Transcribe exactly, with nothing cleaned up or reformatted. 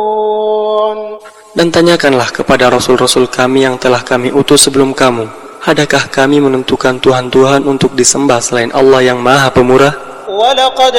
Dan tanyakanlah kepada Rasul-Rasul kami yang telah kami utus sebelum kamu, adakah kami menentukan Tuhan-Tuhan untuk disembah selain Allah yang Maha Pemurah? وَلَقَدْ